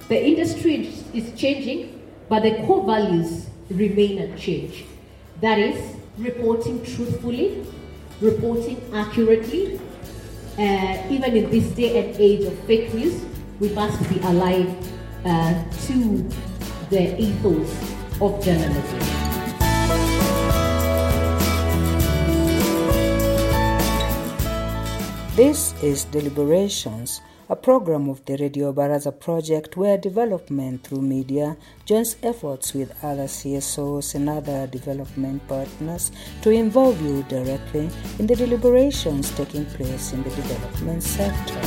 The industry is changing, but the core values remain unchanged. That is, reporting truthfully, reporting accurately. Even in this day and age of fake news, we must be alive to the ethos of journalism. This is Deliberations, a program of the Radio Baraza project where development through media joins efforts with other CSOs and other development partners to involve you directly in the deliberations taking place in the development sector.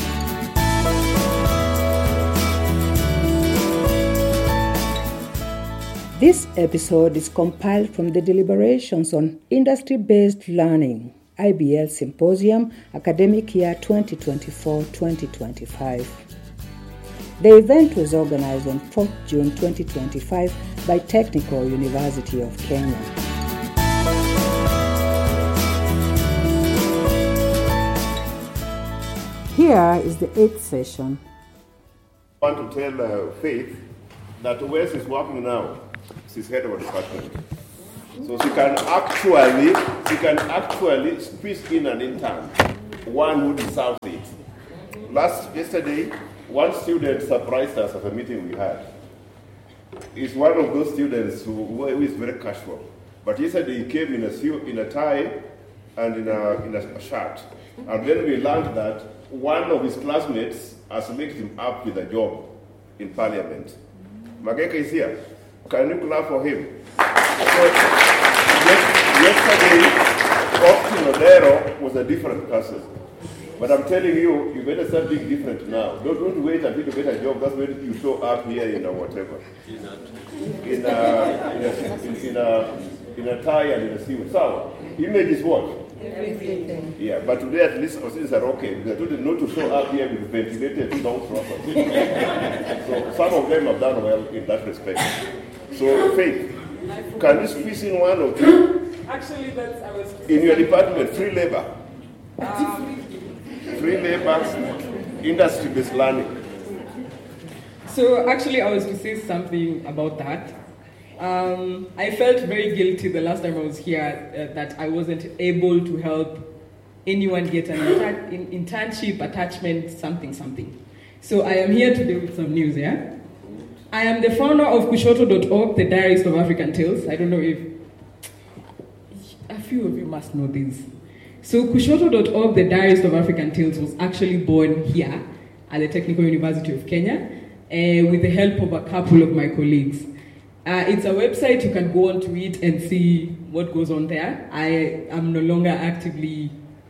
This episode is compiled from the deliberations on industry-based learning, IBL Symposium, Academic Year 2024-2025. The event was organized on 4th June 2025 by Technical University of Kenya. Here is the 8th session. I want to tell Faith that Wes is working now. She's head of a department. So she can actually squeeze in an intern, one who deserves it. Yesterday, one student surprised us at a meeting we had. He's one of those students who is very casual. But yesterday he came in a suit, in a tie, and in a shirt. And then we learned that one of his classmates has linked him up with a job in Parliament. Mageka is here. Can you clap for him? Yesterday, Austin Odero was a different person. But I'm telling you, you better start being different now. Don't wait until you get a job. That's when you show up here in a whatever. In a tie and in a suit. So, image is what? Everything. Yeah, but today at least Australians are okay. They told them not to show up here with ventilated long trousers. So some of them have done well in that respect. So, Faith, can you squeeze in one or two? Actually, I was... In your department, free labor. Free labor, industry-based learning. So, actually, I was to say something about that. I felt very guilty the last time I was here that I wasn't able to help anyone get an internship, attachment, something. So, I am here today with some news, yeah? I am the founder of Kushoto.org, the Diarist of African Tales. I don't know if a few of you must know this. So Kushoto.org, the Diarist of African Tales, was actually born here at the Technical University of Kenya with the help of a couple of my colleagues. It's a website, you can go onto it and see what goes on there. I am no longer actively,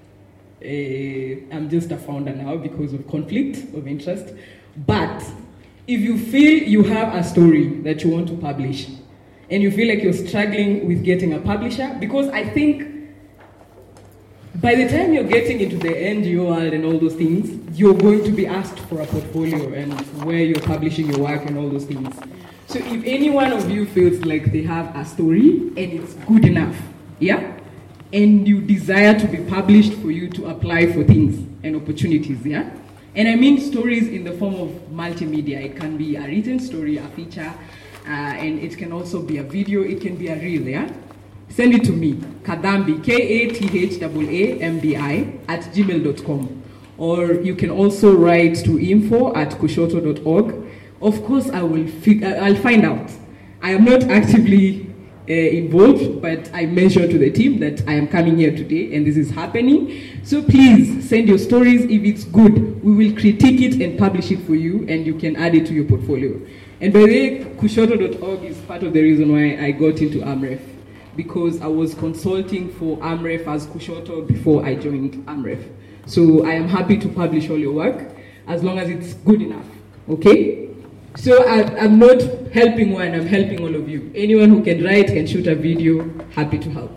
I'm just a founder now because of conflict of interest. But if you feel you have a story that you want to publish, and you feel like you're struggling with getting a publisher, because I think by the time you're getting into the NGO world and all those things, you're going to be asked for a portfolio and where you're publishing your work and all those things. So if any one of you feels like they have a story and it's good enough, yeah, and you desire to be published for you to apply for things and opportunities, yeah, and I mean stories in the form of multimedia. It can be a written story, a feature, and it can also be a video, it can be a reel, yeah? Send it to me, Kadhambi, KATHAAMBI @gmail.com. Or you can also write to info@kushoto.org. Of course, I'll find out. I am not actively involved, but I mentioned to the team that I am coming here today and this is happening. So please send your stories. If it's good, we will critique it and publish it for you, and you can add it to your portfolio. And by the way, Kushoto.org is part of the reason why I got into AMREF, because I was consulting for AMREF as Kushoto before I joined AMREF. So I am happy to publish all your work as long as it's good enough, okay? So I'm not helping one, I'm helping all of you. Anyone who can write, can shoot a video, happy to help.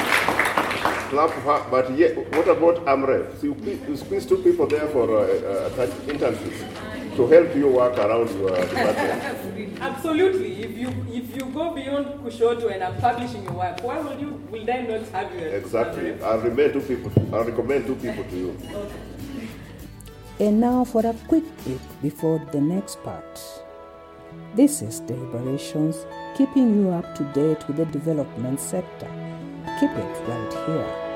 But yeah, what about AMREF? So you squeeze two people there for internships to help you work around your department. Absolutely. If you go beyond Kushoto and I'm publishing your work, why will I not have you? Exactly. I'll recommend two people to you. And now for a quick break before the next part. This is Deliberations, keeping you up to date with the development sector. Keep it right here.